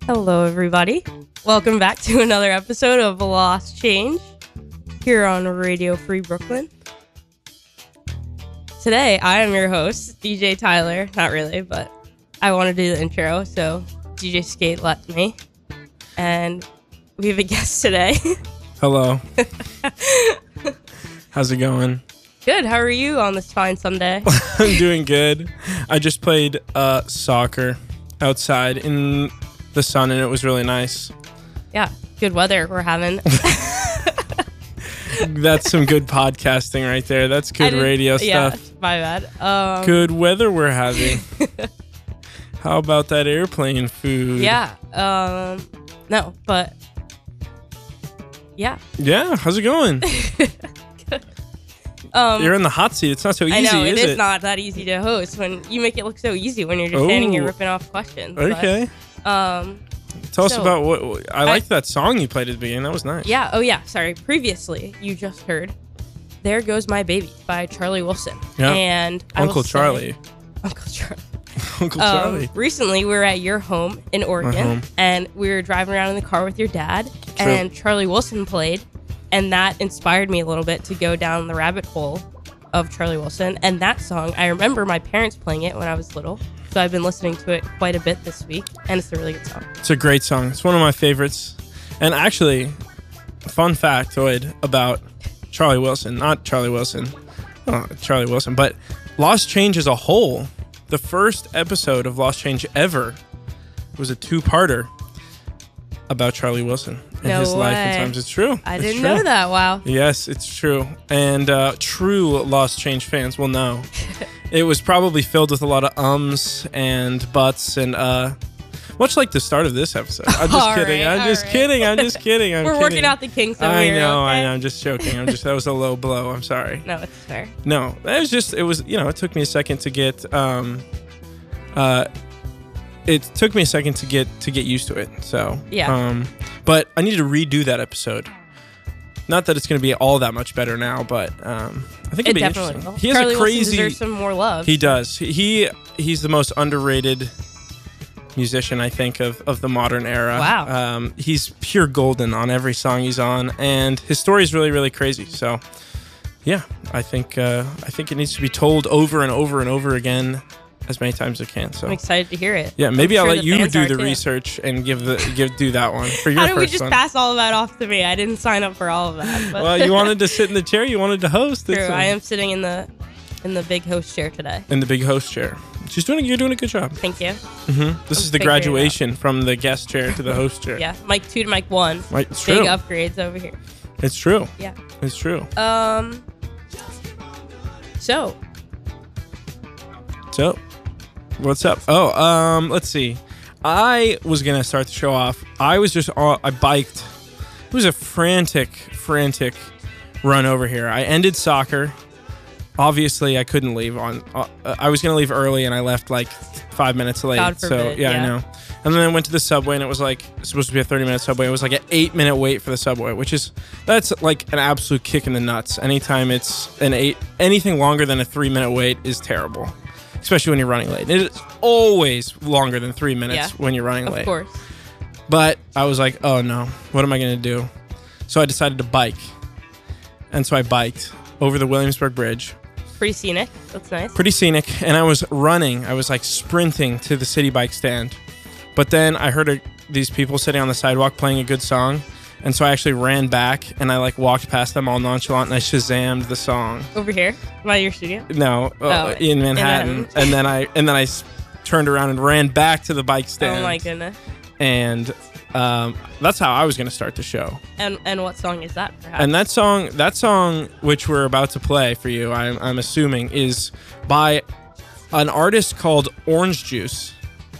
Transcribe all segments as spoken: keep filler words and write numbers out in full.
Hello, everybody. Welcome back to another episode of Lost Change here on Radio Free Brooklyn. Today, I am your host, D J Tyler. Not really, but I want to do the intro, so D J Skate let me. And we have a guest today. Hello. How's it going? Good. How are you on this fine Sunday? I'm doing good. I just played uh, soccer outside in the sun, and it was really nice. Yeah, good weather we're having. That's some good podcasting right there. That's good radio yeah, stuff. My bad. Um, good weather we're having. How about that airplane food? Yeah. Um, no, but yeah. Yeah. How's it going? um, You're in the hot seat. It's not so easy, I know, it is is it? not that easy to host when you make it look so easy when you're just standing here Ooh. ripping off questions. Okay. But, um, Tell us so, about what, what I I- liked that song you played at the beginning. That was nice. yeah. Oh, yeah. Sorry. Previously, you just heard "There Goes My Baby" by Charlie Wilson. Yeah. And I Uncle will say- Charlie. Uncle Charlie. Uncle Um, Charlie. recently, we were at your home in Oregon, home. and we were driving around in the car with your dad, and Charlie Wilson played, and that inspired me a little bit to go down the rabbit hole of Charlie Wilson. And that song, I remember my parents playing it when I was little, so I've been listening to it quite a bit this week, and it's a really good song. It's a great song. It's one of my favorites. And actually, fun factoid about Charlie Wilson, not Charlie Wilson, oh, Charlie Wilson, but Lost Change as a whole, the first episode of Lost Change ever was a two-parter about Charlie Wilson and No his life and way. times. It's true. I It's didn't true. know that. Wow. Yes, it's true. And uh, true Lost Change fans will know. It was probably filled with a lot of ums and buts and uh, much like the start of this episode. I'm just All kidding. right, I'm all just right. kidding. I'm just kidding. I'm We're kidding. working out the kinks over I here. know. I okay? know. I'm just joking. I'm just. That was a low blow. I'm sorry. No, it's fair. No, that was just. It was. You know, it took me a second to get. Um, uh, it took me a second to get to get used to it. So Yeah. Um, but I need to redo that episode. Not that it's going to be all that much better now, but um, I think it'd It be definitely interesting. will. He has Charlie a Wilson crazy. deserves some more love. He does. He he's the most underrated musician, I think, of, of the modern era. Wow. Um, he's pure golden on every song he's on, and his story is really, really crazy. So, yeah, I think uh, I think it needs to be told over and over and over again, as many times as it can. So, I'm excited to hear it. yeah, maybe I'm I'll sure let the you fans do are the too. research and give the give do that one for your How first did we just one. pass all of that off to me? I didn't sign up for all of that. But Well, you wanted to sit in the chair. You wanted to host. true. It's, uh, I am sitting in the in the big host chair today. in the big host chair. She's doing. You're doing a good job. Thank you. hmm This I'm is the figuring it out. graduation from the guest chair to the host chair. Yeah, mic two to mic one. Right, it's Big true. upgrades over here. It's true. Yeah. It's true. Um. So So, what's up? Oh, um, let's see. I was gonna start the show off. I was just uh, I biked. It was a frantic, frantic run over here. I ended soccer. Obviously, I couldn't leave on. Uh, I was gonna leave early, and I left like five minutes late. God so forbid, yeah, yeah. I know. And then I went to the subway, and it was like supposed to be a thirty minute subway. It was like an eight minute wait for the subway, which is that's like an absolute kick in the nuts. Anytime it's an eight, anything longer than a three minute wait is terrible, especially when you're running late. It is always longer than three minutes Yeah, when you're running of late. course. But I was like, oh no, what am I gonna do? So I decided to bike, and so I biked over the Williamsburg Bridge. Pretty scenic. That's nice. Pretty scenic, and I was running. I was like sprinting to the city bike stand, but then I heard a, these people sitting on the sidewalk playing a good song, and so I actually ran back and I like walked past them all nonchalant and I Shazammed the song. Over here by your studio. No, uh, Oh, in Manhattan, Manhattan. and then I and then I s- turned around and ran back to the bike stand. Oh my goodness. And um, that's how I was going to start the show. And and what song is that? Perhaps? And that song, that song, which we're about to play for you, I'm, I'm assuming, is by an artist called Orange Juice.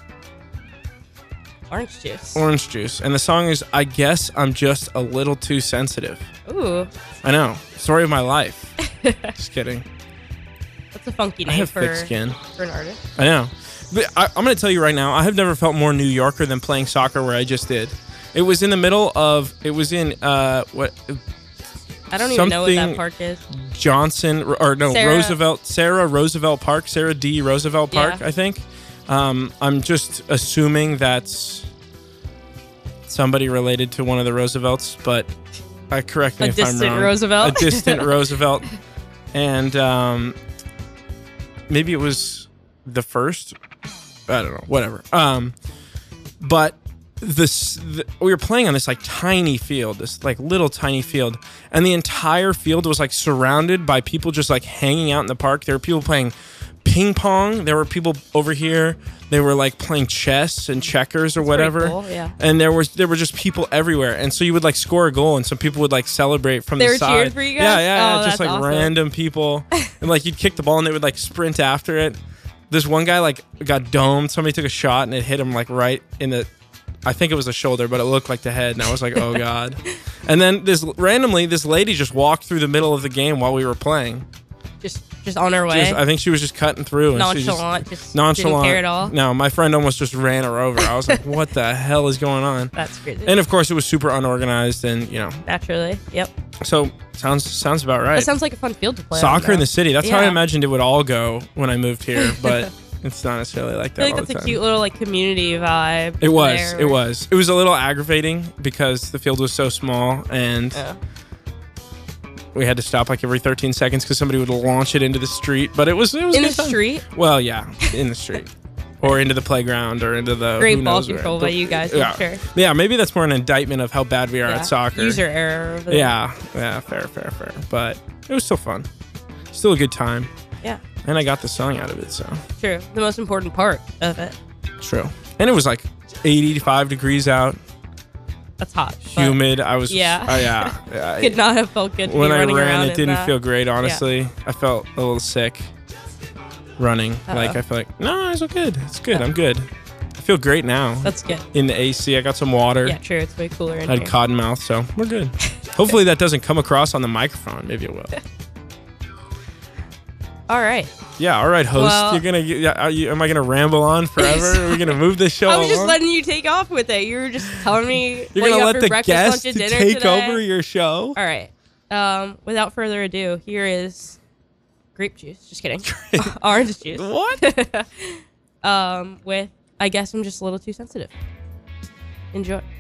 Orange juice. Orange Juice. And the song is, I Guess I'm Just a Little Too Sensitive. Ooh, I know. Story of my life. Just kidding. that's a funky I name have for, thick skin. for an artist. I know. But I, I'm going to tell you right now, I have never felt more New Yorker than playing soccer where I just did. It was in the middle of, it was in, uh, what, I don't even know what that something- park is. Johnson, or no, Sarah- Roosevelt, Sarah Roosevelt Park, Sarah D. Roosevelt Park, Yeah. I think. Um, I'm just assuming that's somebody related to one of the Roosevelts, but uh, correct me A if I'm distant wrong. Roosevelt? A distant Roosevelt. And um, maybe it was the first. I don't know. Whatever. Um, but this the, we were playing on this like tiny field, this like little tiny field, and the entire field was like surrounded by people just like hanging out in the park. There were people playing ping pong. There were people over here. They were like playing chess and checkers or That's whatever. pretty cool, yeah. And there was there were just people everywhere. And so you would like score a goal, and some people would like celebrate from They the were side. cheering for you guys? Yeah, yeah, Oh, just that's like awesome. random people. And like you'd kick the ball, and they would like sprint after it. This one guy like got domed. Somebody took a shot, and it hit him like right in the. I think it was the shoulder, but it looked like the head, and I was like, "Oh God!" And then this randomly, this lady just walked through the middle of the game while we were playing. Just just on her way. Just, I think she was just cutting through. And she nonchalant. just, Just, nonchalant. didn't care at all. No, my friend almost just ran her over. I was like, "What the hell is going on?" That's crazy. And of course, it was super unorganized, and you know, Naturally. Yep. so sounds sounds about right. That sounds like a fun field to play on, Soccer in though. the city. That's how I Yeah. imagined it would all go when I moved here, but it's not necessarily like I that think all that's the a time. cute little like community vibe. It was. there. It was. It was a little aggravating because the field was so small, and Yeah. we had to stop like every thirteen seconds because somebody would launch it into the street. But it was it was a In the good time. street. Well, yeah, in the street, or into the playground, or into the Great who ball knows where. control by you guys, I'm Yeah, sure. yeah. Maybe that's more an indictment of how bad we are Yeah. at soccer. User error. Over there. Yeah, yeah, fair, fair, fair. But it was still fun. Still a good time, Yeah. and I got the song out of it, so True. The most important part of it. true. And it was like eighty-five degrees out, That's hot. but humid. I was Yeah. uh, yeah. yeah. Could not have felt good to When be I running ran, around it in didn't that. feel great. Honestly, I felt a little sick running. Like Uh-oh. I feel like no, it's all good. It's good. I'm good. I feel great now. That's good. In the A C, I got some water. Yeah, true. It's way cooler in I had here. cotton mouth, so we're good. Hopefully that doesn't come across on the microphone. Maybe it will. All right. Yeah. All right, host. Well- You're gonna. Yeah, are you, am I gonna ramble on forever? Are we gonna move this show I was just along? letting you take off with it. You were just telling me You're what gonna you have let for the breakfast, guest lunch, and dinner take today. over your show. All right. Um, without further ado, here is grape juice. Just kidding. Orange juice. What? um, with I guess I'm just a little too sensitive. Enjoy.